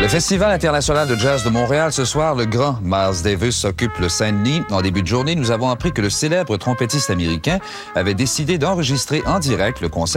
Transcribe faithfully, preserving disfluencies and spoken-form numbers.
Le Festival international de jazz de Montréal, ce soir, le grand Miles Davis occupe le Saint-Denis. En début de journée, nous avons appris que le célèbre trompettiste américain avait décidé d'enregistrer en direct le concert